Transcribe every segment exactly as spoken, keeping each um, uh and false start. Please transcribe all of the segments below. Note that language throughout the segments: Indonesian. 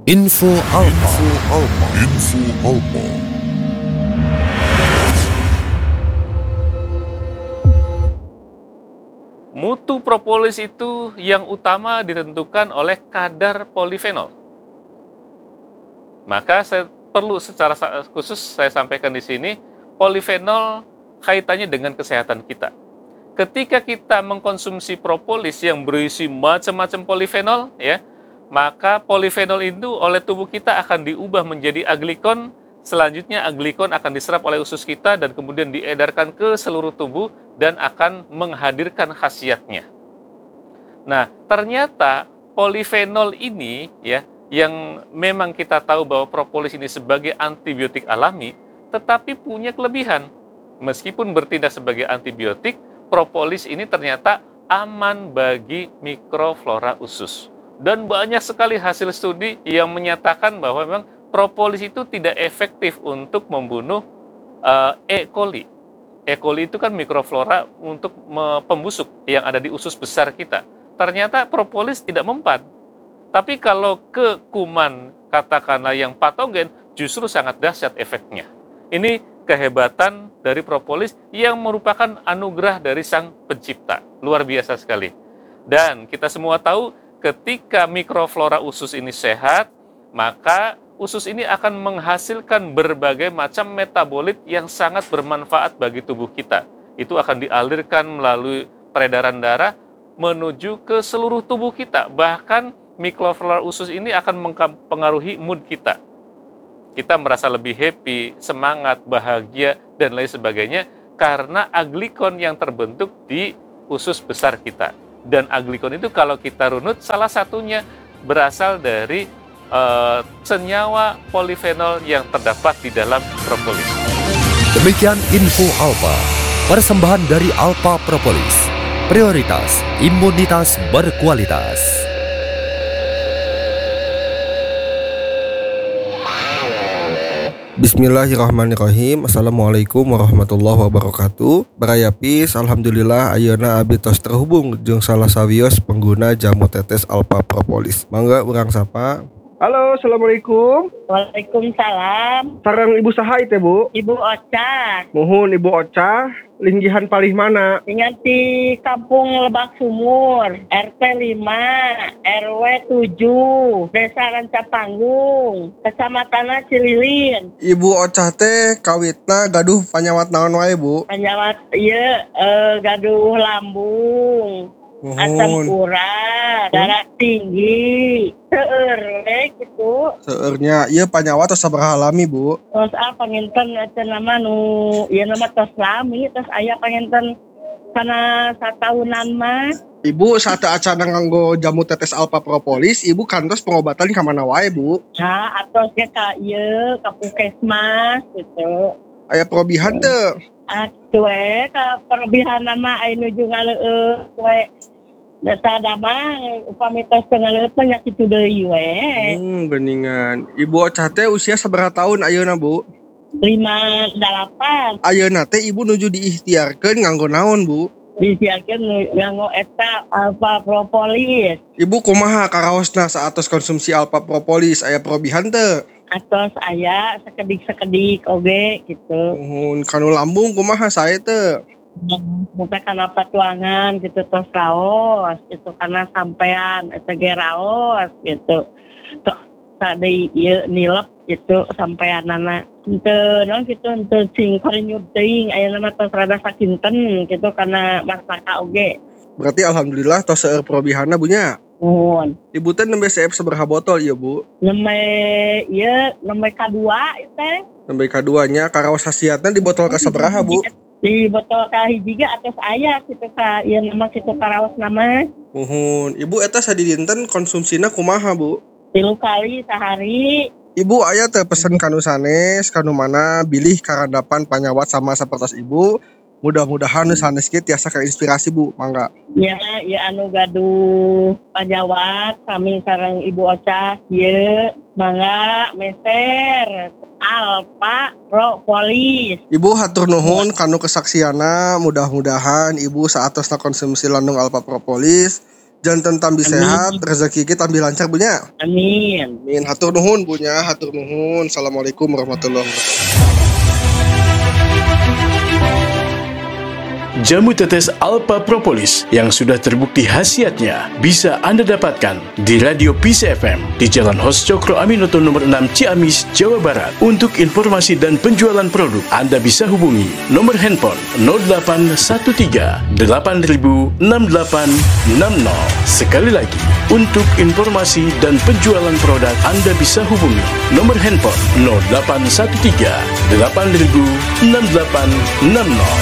Info Alpa. Info Alpa. Info Alpa. Mutu propolis itu yang utama ditentukan oleh kadar polifenol. Maka saya perlu secara khusus saya sampaikan di sini, polifenol kaitannya dengan kesehatan kita. Ketika kita mengkonsumsi propolis yang berisi macam-macam polifenol, ya, maka polifenol itu oleh tubuh kita akan diubah menjadi aglikon. Selanjutnya aglikon akan diserap oleh usus kita dan kemudian diedarkan ke seluruh tubuh dan akan menghadirkan khasiatnya. Nah, ternyata polifenol ini, ya, yang memang kita tahu bahwa propolis ini sebagai antibiotik alami, tetapi punya kelebihan. Meskipun bertindak sebagai antibiotik, propolis ini ternyata aman bagi mikroflora usus. Dan banyak sekali hasil studi yang menyatakan bahwa memang propolis itu tidak efektif untuk membunuh uh, E. coli. E. coli itu kan mikroflora untuk pembusuk yang ada di usus besar kita. Ternyata propolis tidak mempan. Tapi kalau ke kuman, katakanlah yang patogen, justru sangat dahsyat efeknya. Ini kehebatan dari propolis yang merupakan anugerah dari Sang Pencipta. Luar biasa sekali. Dan kita semua tahu ketika mikroflora usus ini sehat, maka usus ini akan menghasilkan berbagai macam metabolit yang sangat bermanfaat bagi tubuh kita. Itu akan dialirkan melalui peredaran darah menuju ke seluruh tubuh kita. Bahkan mikroflora usus ini akan mempengaruhi mood kita. Kita merasa lebih happy, semangat, bahagia, dan lain sebagainya karena aglikon yang terbentuk di usus besar kita. Dan aglikon itu kalau kita runut, salah satunya berasal dari uh, senyawa polifenol yang terdapat di dalam propolis. Demikian Info Alpa, persembahan dari Alpa Propolis. Prioritas imunitas berkualitas. Bismillahirrahmanirrahim. Assalamualaikum warahmatullahi wabarakatuh. Baraya Peace, alhamdulillah ayeuna abdi tos terhubung jeung salah sawios pengguna jamu tetes Alpa Propolis. Mangga urang sapa. Halo, assalamualaikum. Waalaikumsalam. Sareng Ibu saha teh, Bu? Ibu Ocha. Muhun Ibu Ocha, linggihan palih mana? Tinggal di Kampung Lebak Sumur, R T lima, R W tujuh, Desa Rancapanggung, Kecamatan Cililin. Ibu Ocha teh kawitna gaduh panyawat naon wae, Bu? Panyawat ieu uh, gaduh lambung. Muhun. Asam urat, darah tinggi, seueur we gitu. Seueurnya ieu panyawat tos sabaraha lami, Bu? Terus ah panginten acan nama nu ieu nama tos lami, terus aya panginten kana satahunan mah. Ibu saat acara nganggo jamu tetes Alpa Propolis, Ibu kantos pengobatan ka mana wae, Bu? Nah, atosnya ka ieu ka puskesmas gitu. Aya probihan teu? Atuh we ka perobihan mah aya nuju ngaleueut we. Dasa mah upami tos teu ngaleueut mah nya kitu deui we. Hmm, beningan. Ibu Ocha teh usia sabaraha tahun ayeuna, Bu? lima delapan. Ayeuna teh Ibu nuju diikhtiarkeun nganggo naon, Bu? Disiarkeun nganggo eta Alpa Propolis. Ibu kumaha karaosna saatos konsumsi Alpa Propolis, aya probihan teu? Atos aya sakedik-sakedik oge gitu. Muhun kanu lambung kumaha sae teu? Muka kana patuangan gitu tos raos gitu karena sampean eta ge raos gitu. Tos tadi ieu nilep gitu sampeanana. Henteu naon gitu henteu cing karinyut teuing ayeuna tos rada sakinten gitu karena marsaka oge. Berarti alhamdulillah tos seueur probihanna, Bu nya. Nuhun. Ibu teh nembe C F sabaraha botol ieu, Bu? Nembe ieu nembe kadua ieu teh. Nembe kaduanya karaos khasiatna di botol ka sabaraha, Bu? Di botol ka hiji ge atos aya kitu ka ieu nama kitu karaos nama. Muhun. Ibu eta sadidinten konsumsina kumaha, Bu? Tilu kali sehari. Ibu aya teh pesen kanu sanes, kanu mana bilih karandapan panyawat sama sapertos Ibu. Mudah-mudahan sanes kieu tiasa kainspirasi, Bu. Mangga. Ya, ya anu gaduh panyawat kami sareng Ibu Ocha ieu mangga meser Alpa Propolis. Ibu hatur nuhun kanu kesaksiana, mudah-mudahan Ibu saatosna konsumsi landung Alpa Propolis Jantan tambi Amin. sehat, rezeki kita tambi lancar Bunya. Amin. Amin. Hatur nuhun Bunya, hatur nuhun. Assalamualaikum warahmatullahi wabarakatuh. Jamu tetes Alpha Propolis yang sudah terbukti khasiatnya bisa Anda dapatkan di Radio Peace F M di Jalan Hos Cokro Aminoto nomor enam Ciamis, Jawa Barat. Untuk informasi dan penjualan produk, Anda bisa hubungi nomor handphone nol delapan satu tiga delapan nol enam delapan enam nol. Sekali lagi, untuk informasi dan penjualan produk, Anda bisa hubungi nomor handphone nol delapan satu tiga delapan nol enam delapan enam nol.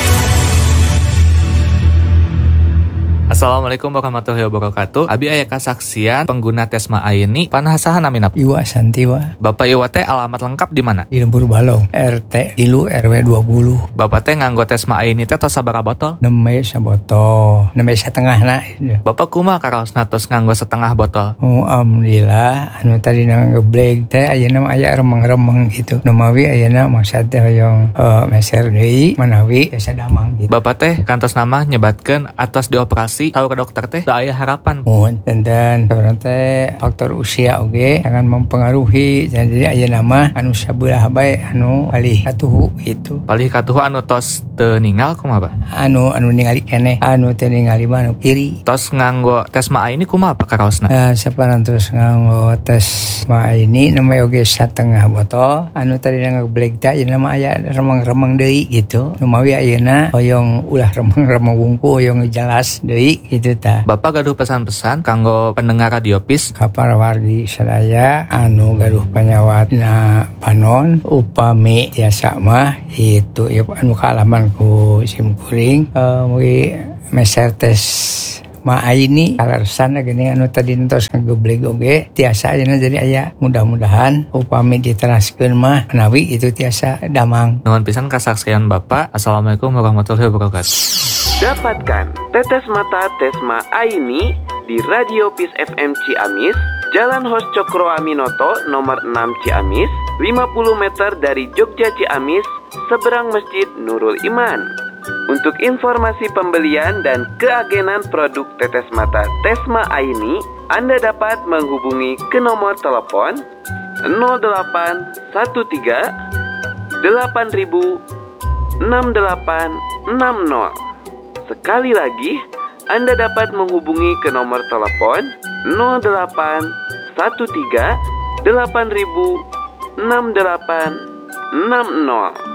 Assalamualaikum warahmatullahi wabarakatuh. Abi aya kasaksian pengguna Tesma Aini panasahan amin apa? Iwa Santiwa Bapak Iwa teh alamat lengkap di mana? di Lembur Balong R T Ilu R W dua puluh Bapak teh nganggo Tesma Aini teh tos sabaraha botol? nembe saboto nembe setengah na Bapak kumaha karaosna tos nganggo setengah botol? oh, alhamdulillah anu tadi ngeblek teh ayeuna aya remeng-remeng gitu numawi ayeuna maksud teh hoyong uh, meser deui manawi biasa damang gitu. Bapak teh kantos nama nyebatkeun atos dioperasi tahu ke dokter teh da aya harapan. Oh, dan sebenarnya teh faktor usia oge jangan mempengaruhi jadi aya nama anu sabelah bae anu palih katuhu gitu. Palih katuhu anu tos teu ninggal kumaha, Pak? Anu anu ningali keneh anu teu ningali mah anu kiri. Tos nganggo Tesma Aini kumaha Pak karaosna? Uh, saparantos nganggo tes ma ini nama oge setengah botol anu tadi ngeblek teh ayeuna mah aya remeng-remeng deui gitu. Numawi ayeuna hoyong ulah remeng-remeng wungku hoyong jelas deui gitu tah. Bapak gaduh pesan-pesan kanggo pendengar Radio Peace Kapal wargi sadaya anu gaduh panyawatna panon upami tiasa mah itu ya anu kaalaman ku simkuring uh, mugi meser tes ma ini alasan gini anu tadi entos ngegeblek oge tiasa ayeuna jadi aya mudah-mudahan upami diteraskeun mah menawi itu tiasa damang. nuhun pisan kasaksian Bapak. Assalamualaikum warahmatullahi wabarakatuh. Dapatkan tetes mata Tesma Aini di Radio Peace F M Ciamis, Jalan Hos Cokro Aminoto nomor enam Ciamis, lima puluh meter dari Jogja Ciamis, seberang Masjid Nurul Iman. Untuk informasi pembelian dan keagenan produk tetes mata Tesma Aini, Anda dapat menghubungi ke nomor telepon nol delapan satu tiga delapan nol enam delapan enam nol. Sekali lagi, Anda dapat menghubungi ke nomor telepon nol delapan satu tiga delapan nol enam delapan enam nol.